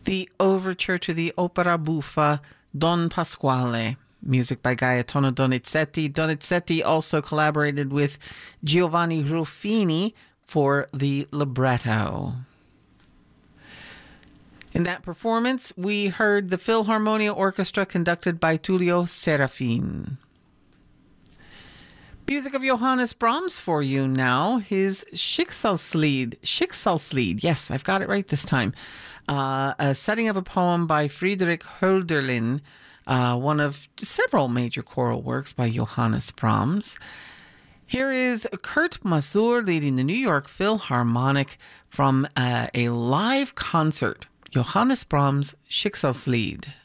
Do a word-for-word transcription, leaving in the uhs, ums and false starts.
The overture to the opera buffa Don Pasquale, music by Gaetano Donizetti. Donizetti also collaborated with Giovanni Ruffini for the libretto. In that performance, we heard the Philharmonia Orchestra conducted by Tullio Serafin. Music of Johannes Brahms for you now. His Schicksalslied. Schicksalslied. Yes, I've got it right this time. Uh, a setting of a poem by Friedrich Hölderlin, uh, one of several major choral works by Johannes Brahms. Here is Kurt Masur leading the New York Philharmonic from uh, a live concert. Johannes Brahms' Schicksalslied.